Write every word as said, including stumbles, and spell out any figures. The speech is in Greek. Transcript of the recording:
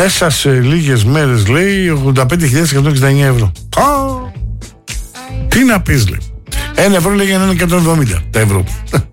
Μέσα σε λίγες μέρες, λέει, ογδόντα πέντε χιλιάδες εκατόν εξήντα εννέα ευρώ. Α, τι να πεις, λέει. Ένα ευρώ, λέει, για να είναι εκατόν εβδομήντα τα ευρώ.